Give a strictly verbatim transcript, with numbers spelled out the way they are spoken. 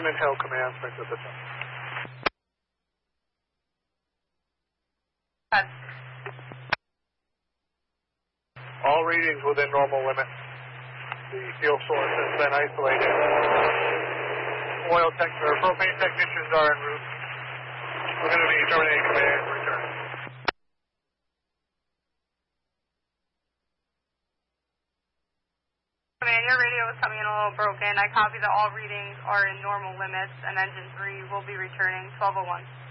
Lieutenant Hill, command, Spectre System. All readings within normal limits. The fuel source has been isolated. Oil tech or propane technicians are en route. We're going to be terminating command. Return. Command, your radio is coming in a little broken. I copy that all readings are in normal limits, and engine three will be returning twelve oh one.